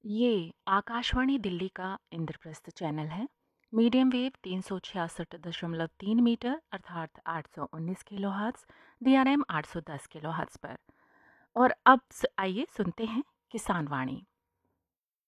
ये आकाशवाणी दिल्ली का इंद्रप्रस्थ चैनल है। मीडियम वेव 366.3 मीटर अर्थात 819 किलोहर्ट्ज़, DRM 810 किलोहर्ट्ज़ पर। और अब आइए सुनते हैं किसान वाणी।